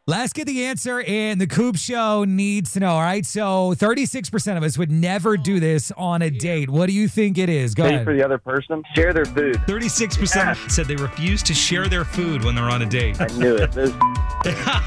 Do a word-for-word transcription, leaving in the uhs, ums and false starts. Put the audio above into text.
Let's get the answer, and the Coop Show needs to know, all right? So thirty-six percent of us would never do this on a date. What do you think it is? Go Pay ahead. for the other person. Share their food. thirty-six percent Yeah. said they refuse to share their food when they're on a date. I knew it. This